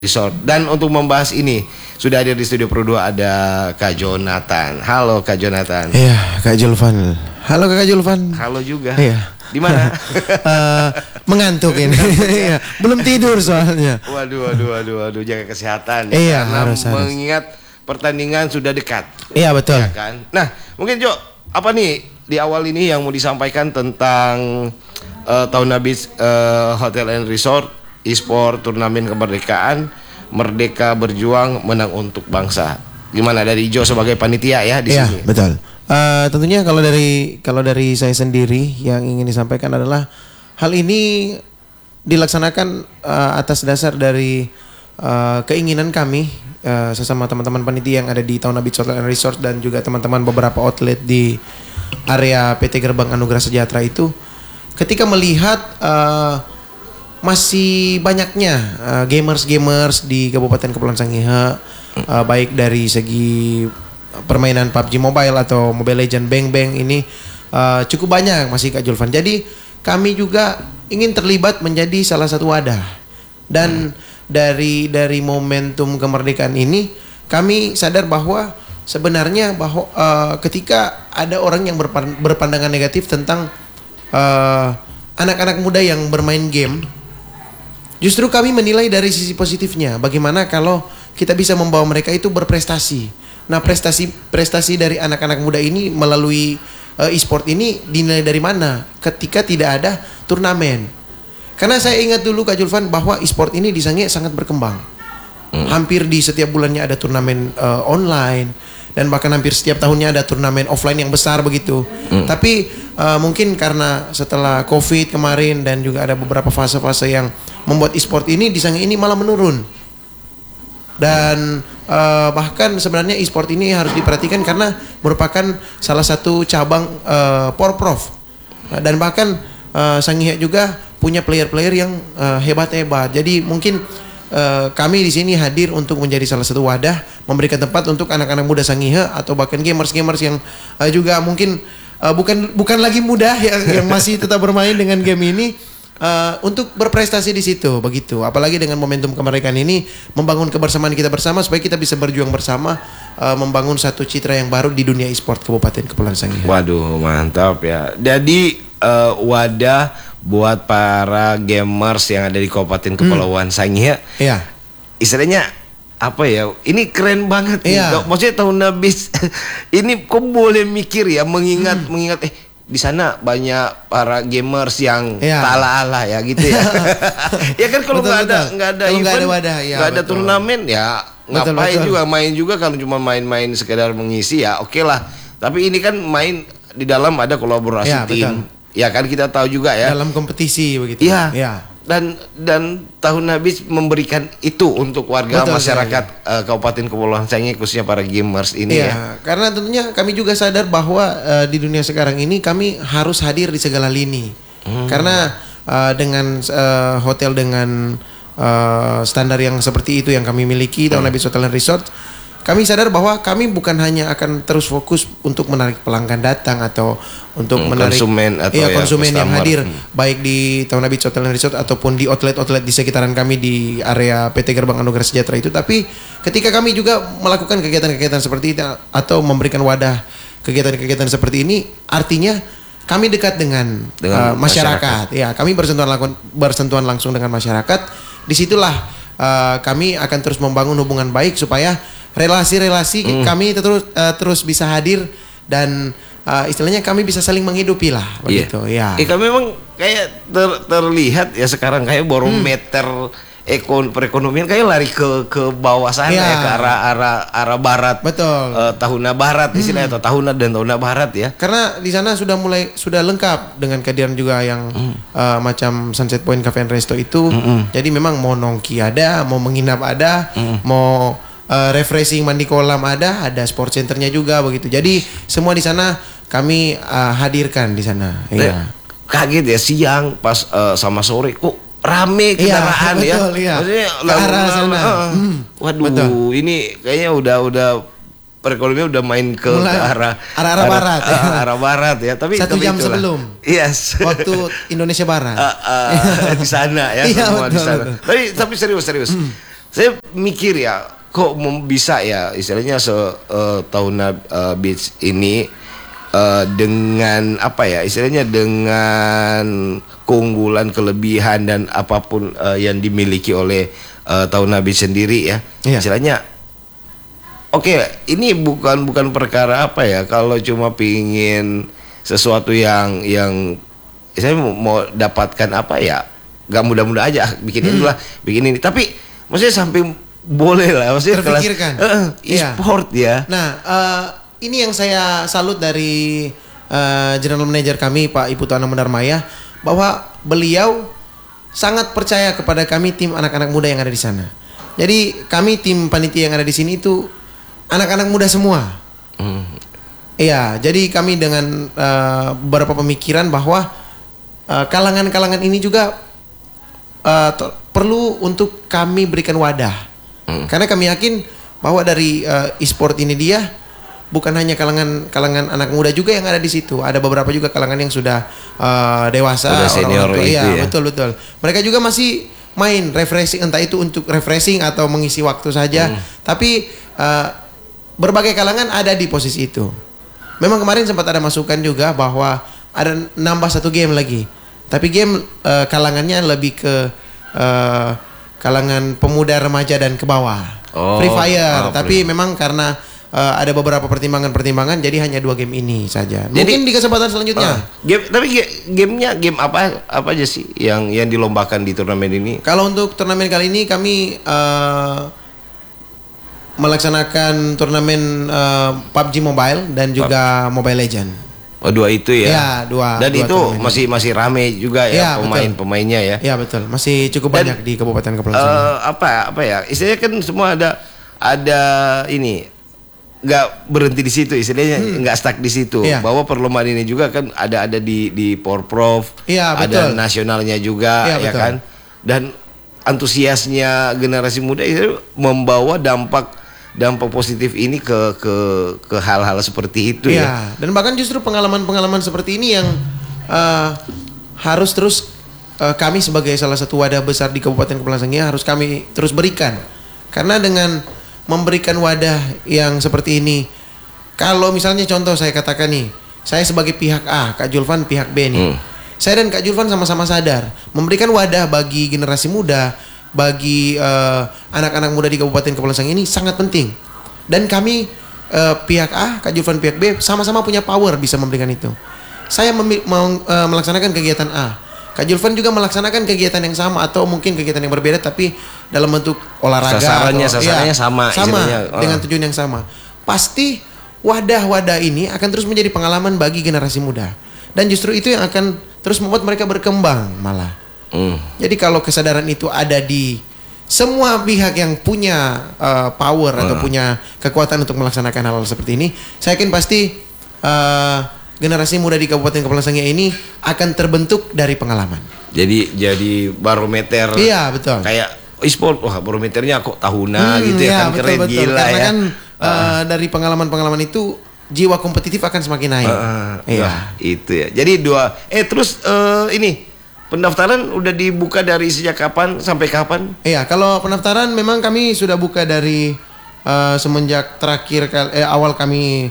Resort. Dan untuk membahas ini sudah hadir di studio Pro 2 ada Kak Jonathan. Halo Kak Jonathan. Iya, Kak Julvan. Halo Kak Julvan. Halo juga. Iya. Di mana? Mengantuk ini. Iya, belum tidur soalnya. Waduh, jaga kesehatan. Iya, karena harus. mengingat pertandingan sudah dekat. Iya, betul. Ya kan? Nah, mungkin Jo, apa nih di awal ini yang mau disampaikan tentang tahun habis Hotel and Resort e-sport turnamen kemerdekaan, Merdeka Berjuang Menang Untuk Bangsa. Gimana dari Jo sebagai panitia ya di sini? Iya, betul. Tentunya kalau dari saya sendiri yang ingin disampaikan adalah hal ini dilaksanakan atas dasar dari keinginan kami sesama teman-teman panitia yang ada di Tahuna Beach Hotel and Resort dan juga teman-teman beberapa outlet di area PT Gerbang Anugerah Sejahtera itu, ketika melihat masih banyaknya gamers di Kabupaten Kepulauan Sangihe, baik dari segi permainan PUBG Mobile atau Mobile Legend Bang ini cukup banyak masih Kak Julvan. Jadi kami juga ingin terlibat menjadi salah satu wadah. Dan dari momentum kemerdekaan ini kami sadar bahwa sebenarnya ketika ada orang yang berpandangan negatif tentang anak-anak muda yang bermain game, justru kami menilai dari sisi positifnya. Bagaimana kalau kita bisa membawa mereka itu berprestasi. Nah, prestasi dari anak-anak muda ini melalui e-sport ini dinilai dari mana? Ketika tidak ada turnamen. Karena saya ingat dulu Kak Julvan bahwa e-sport ini di Sangihe sangat berkembang. Hampir di setiap bulannya ada turnamen online, dan bahkan hampir setiap tahunnya ada turnamen offline yang besar begitu. Tapi mungkin karena setelah COVID kemarin dan juga ada beberapa fase-fase yang membuat e-sport ini di Sangihe ini malah menurun. Dan bahkan sebenarnya e-sport ini harus diperhatikan karena merupakan salah satu cabang Porprov. Dan bahkan Sangihe juga punya player-player yang hebat-hebat. Jadi mungkin kami di sini hadir untuk menjadi salah satu wadah, memberikan tempat untuk anak-anak muda Sangihe atau bahkan gamers-gamers yang juga mungkin bukan lagi muda yang masih tetap bermain dengan game ini, untuk berprestasi di situ begitu. Apalagi dengan momentum kemerdekaan ini, membangun kebersamaan kita bersama supaya kita bisa berjuang bersama, membangun satu citra yang baru di dunia e-sport Kabupaten Kepulauan Sangihe. Waduh, mantap ya. Jadi wadah buat para gamers yang ada di Kabupaten Kepulauan Sangihe. Iya. Istilahnya apa ya? Ini keren banget nih. Iya. Maksudnya tahun habis ini kok boleh mikir ya, mengingat di sana banyak para gamers yang ala-ala ya gitu ya. Ya kan kalau nggak ada event, nggak ada turnamen ya ngapain juga main juga, kalau cuma main-main sekedar mengisi ya oke lah. Tapi ini kan main di dalam ada kolaborasi tim. Ya kan kita tahu juga ya. Dalam kompetisi begitu. Iya. Ya. Dan tahun habis memberikan itu untuk warga masyarakat Kabupaten Kepulauan Sangihe, khususnya para gamers ini ya. Karena tentunya kami juga sadar bahwa di dunia sekarang ini kami harus hadir di segala lini. Karena dengan hotel dengan standar yang seperti itu yang kami miliki, Tahun Habis Hotel and Resort, kami sadar bahwa kami bukan hanya akan terus fokus untuk menarik pelanggan datang atau untuk menarik konsumen yang hadir baik di Tahuna Beach Hotel and Resort ataupun di outlet-outlet di sekitaran kami di area PT Gerbang Anugerah Sejahtera itu. Tapi ketika kami juga melakukan kegiatan-kegiatan seperti itu atau memberikan wadah kegiatan-kegiatan seperti ini, artinya kami dekat dengan masyarakat. Ya, kami bersentuhan langsung dengan masyarakat. Disitulah kami akan terus membangun hubungan baik supaya relasi-relasi kami terus bisa hadir dan istilahnya kami bisa saling menghidupi lah begitu ya. Kami memang kayak terlihat ya sekarang kayak barometer perekonomian kayak lari ke bawah sana ya, ke arah barat. Betul. Tahuna Barat istilahnya atau Tahuna dan Tahuna Barat ya. Karena di sana sudah lengkap dengan kehadiran juga yang macam Sunset Point Cafe and Resto itu. Jadi memang mau nongki ada, mau menginap ada, mau refreshing mandi kolam ada sport centernya juga begitu. Jadi semua di sana kami hadirkan di sana. Iya. Kaget ya siang pas sama sore kok rame kendaraan ya. Maksudnya ke arah sana. Waduh, betul. Ini kayaknya udah perekonomian udah main ke arah barat. Arah barat ya. Tapi 1 jam sebelum. Yes. Waktu Indonesia Barat. Di sana ya, semua di sana. Tapi serius. Saya mikir ya, kok bisa ya istilahnya Tahuna Beach ini dengan apa ya istilahnya dengan keunggulan, kelebihan dan apapun yang dimiliki oleh Tahuna Beach sendiri ya. Istilahnya oke, ini bukan perkara apa ya, kalau cuma pingin sesuatu yang saya mau dapatkan apa ya, gak mudah-mudah aja bikin itulah, bikin ini. Tapi maksudnya sampai boleh lah, maksudnya terpikirkan e-sport ya. Nah, ini yang saya salut dari General Manager kami Pak Iputu Anam Darmaya, bahwa beliau sangat percaya kepada kami tim anak-anak muda yang ada di sana. Jadi kami tim panitia yang ada di sini itu anak-anak muda semua. Iya, jadi kami dengan beberapa pemikiran bahwa kalangan-kalangan ini juga perlu untuk kami berikan wadah. Karena kami yakin bahwa dari e-sport ini dia bukan hanya kalangan anak muda juga yang ada di situ. Ada beberapa juga kalangan yang sudah dewasa, sudah senior orang-orang tua. itu Iya, betul. Mereka juga masih main refreshing, entah itu untuk refreshing atau mengisi waktu saja. Tapi berbagai kalangan ada di posisi itu. Memang kemarin sempat ada masukan juga bahwa ada nambah satu game lagi. Tapi game kalangannya lebih ke kalangan pemuda, remaja dan ke bawah. Free Fire. Tapi memang karena ada beberapa pertimbangan jadi hanya 2 game ini saja. Mungkin di kesempatan selanjutnya. Gamenya game apa aja sih yang dilombakan di turnamen ini? Kalau untuk turnamen kali ini kami melaksanakan turnamen PUBG Mobile dan juga Mobile Legend. Oh, 2 itu ya? Ya, 2. Dan itu masih rame juga ya, pemain-pemainnya ya? Ya betul, masih cukup banyak di Kabupaten Kepulauan Seribu. Apa ya? Istilahnya kan semua ada ini, nggak berhenti di situ, istilahnya nggak stuck di situ. Bahwa perlombaan ini juga kan ada di Porprov, ada nasionalnya juga, ya kan? Dan antusiasnya generasi muda itu membawa dampak positif ini ke hal-hal seperti itu ya. Dan bahkan justru pengalaman seperti ini yang harus terus kami sebagai salah satu wadah besar di Kabupaten Kepulauan Seribu harus kami terus berikan. Karena dengan memberikan wadah yang seperti ini, kalau misalnya contoh saya katakan nih, saya sebagai pihak A, Kak Julvan pihak B nih. Saya dan Kak Julvan sama-sama sadar memberikan wadah bagi generasi muda, bagi anak-anak muda di Kabupaten Kepulauan Seribu ini sangat penting. Dan kami pihak A, Kak Julvan pihak B sama-sama punya power bisa memberikan itu. Saya melaksanakan kegiatan A, Kak Julvan juga melaksanakan kegiatan yang sama atau mungkin kegiatan yang berbeda tapi dalam bentuk olahraga. Sasarannya sama dengan tujuan yang sama. Pasti wadah-wadah ini akan terus menjadi pengalaman bagi generasi muda. Dan justru itu yang akan terus membuat mereka berkembang malah. Jadi kalau kesadaran itu ada di semua pihak yang punya power atau punya kekuatan untuk melaksanakan hal-hal seperti ini, saya yakin pasti generasi muda di Kabupaten Kepulauan Seribu ini akan terbentuk dari pengalaman. Jadi barometer. Iya, betul. Kayak e-sport, wah barometernya kok Tahuna gitu ya, kan keren betul. Gila karena ya. Kan dari pengalaman-pengalaman itu jiwa kompetitif akan semakin naik. Itu ya. Jadi terus ini pendaftaran udah dibuka dari sejak kapan sampai kapan? Iya, kalau pendaftaran memang kami sudah buka dari semenjak terakhir awal kami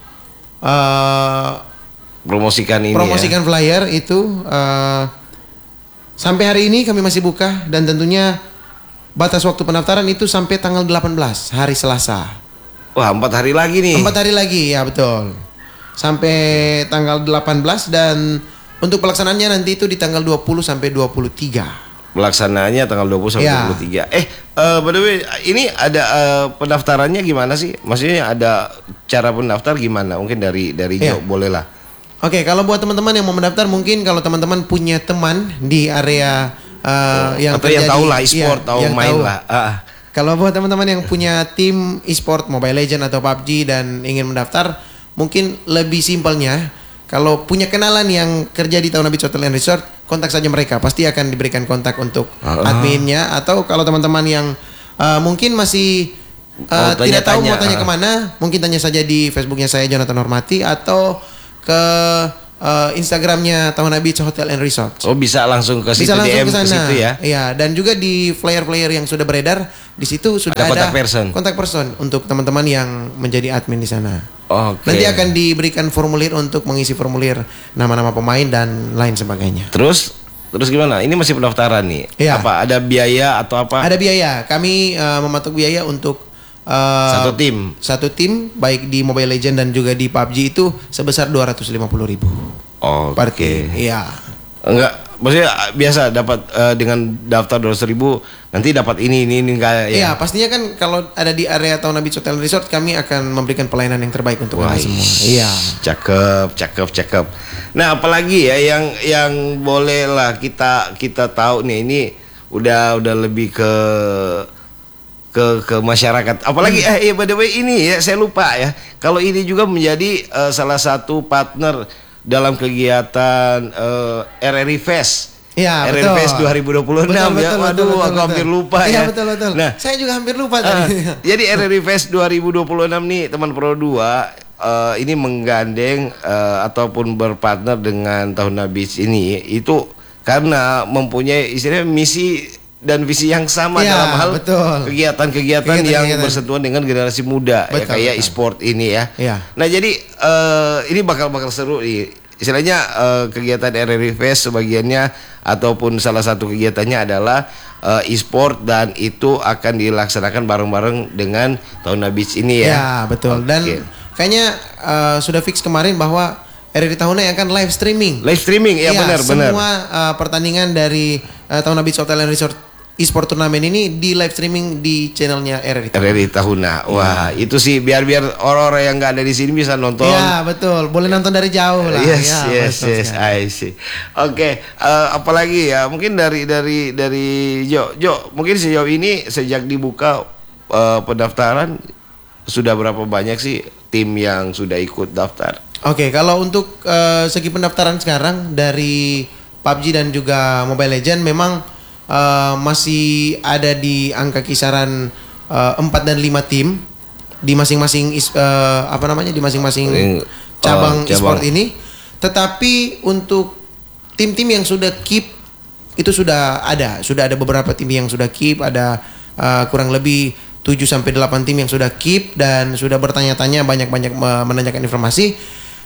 promosikan flyer itu sampai hari ini kami masih buka dan tentunya batas waktu pendaftaran itu sampai tanggal 18 hari Selasa. Wah, 4 hari lagi nih. 4 hari lagi, ya betul. Sampai tanggal 18 dan untuk pelaksanaannya nanti itu di tanggal 20 sampai 23. Pelaksanaannya tanggal 20 sampai 23. By the way, ini ada pendaftarannya gimana sih? Maksudnya ada cara pendaftar gimana? Mungkin dari Jo boleh lah. Oke, kalau buat teman-teman yang mau mendaftar, mungkin kalau teman-teman punya teman di area yang atau yang tahu lah e-sport, tahu main lah. Kalau buat teman-teman yang punya tim e-sport Mobile Legend atau PUBG dan ingin mendaftar, mungkin lebih simpelnya kalau punya kenalan yang kerja di Tahuna Beach Hotel and Resort, kontak saja mereka, pasti akan diberikan kontak untuk adminnya. Atau kalau teman-teman yang mungkin masih tidak tahu mau tanya kemana, mungkin tanya saja di Facebooknya saya Jonathan Hormati atau ke Instagramnya Tahuna Beach Hotel and Resort. Oh, bisa langsung ke situ, bisa langsung DM ke sana. Ke situ ya. Iya, dan juga di flyer-flyer yang sudah beredar di situ sudah ada kontak person untuk teman-teman yang menjadi admin di sana. Oke. Nanti akan diberikan formulir untuk mengisi formulir nama-nama pemain dan lain sebagainya. Terus gimana? Ini masih pendaftaran nih. Ya. Apa ada biaya atau apa? Ada biaya. Kami mematok biaya untuk satu tim baik di Mobile Legend dan juga di PUBG itu sebesar 250.000 per tim. Iya. Enggak, maksudnya biasa dapat dengan daftar 200.000 nanti dapat ini kayak ya. Iya, pastinya kan kalau ada di area Tahuna Beach Hotel Resort kami akan memberikan pelayanan yang terbaik untuk Anda semua. Iya. Cakep. Nah, apalagi ya yang boleh lah kita tahu nih, ini udah lebih ke masyarakat. Apalagi by the way ini ya saya lupa ya. Kalau ini juga menjadi salah satu partner dalam kegiatan RRI Fest. Iya, RRI Fest 2026 ya. Waduh, aku hampir lupa ya. Iya, betul. Nah, saya juga hampir lupa tadi. Jadi RRI Fest 2026 nih teman Pro 2 ini menggandeng ataupun berpartner dengan Tahuna Beach ini itu karena mempunyai istilahnya misi dan visi yang sama dalam hal kegiatan-kegiatan yang bersentuhan dengan generasi muda ya, kayak e-sport ini ya. Nah, jadi ini bakal seru nih. Istilahnya kegiatan RRI Fest sebagiannya ataupun salah satu kegiatannya adalah e-sport dan itu akan dilaksanakan bareng-bareng dengan Tahuna Beach ini ya. Ya, betul. Dan kayaknya sudah fix kemarin bahwa RRI Tahuna yang akan live streaming. Ya, benar. Semua pertandingan dari Tahuna Beach Hotel and Resort e-sport turnamen ini di live streaming di channelnya RRI Tahuna. Wah, itu sih biar orang-orang yang nggak ada di sini bisa nonton. Ya, betul. Boleh nonton dari jauh lah. Yes, I see. Oke, apalagi ya? Mungkin dari Jo, mungkin sejauh ini sejak dibuka pendaftaran sudah berapa banyak sih tim yang sudah ikut daftar? Oke, kalau untuk segi pendaftaran sekarang dari PUBG dan juga Mobile Legend memang masih ada di angka kisaran 4 dan 5 tim di masing-masing di masing-masing cabang e-sport ini. Tetapi untuk tim-tim yang sudah keep itu sudah ada beberapa tim yang sudah keep, ada kurang lebih 7 sampai 8 tim yang sudah keep dan sudah bertanya-tanya banyak-banyak menanyakan informasi.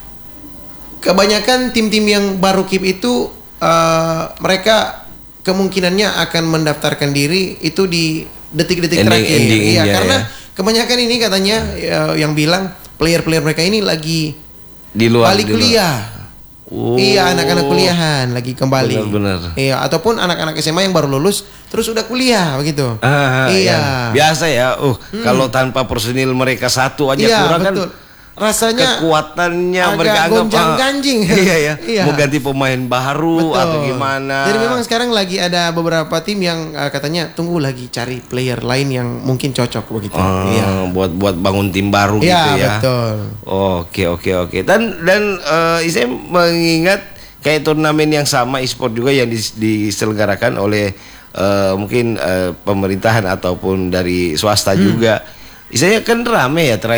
Kebanyakan tim-tim yang baru keep itu mereka kemungkinannya akan mendaftarkan diri itu di detik-detik terakhir. Karena kebanyakan ini katanya yang bilang player-player mereka ini lagi balik kuliah. Iya, anak-anak kuliahan lagi kembali. Benar. Iya, ataupun anak-anak SMA yang baru lulus terus udah kuliah begitu. Iya. Biasa ya. Kalau tanpa personil mereka satu aja kurang betul. Kan rasanya kekuatannya mereka agak gonjang-ganjing. Iya. Mau ganti pemain baru atau gimana. Jadi memang sekarang lagi ada beberapa tim yang katanya tunggu lagi cari player lain yang mungkin cocok begitu. Buat bangun tim baru gitu ya. Iya, betul. Oke. Dan saya mengingat kayak turnamen yang sama e-sport juga yang diselenggarakan oleh mungkin pemerintahan ataupun dari swasta juga. Istilahnya kan rame ya terakhir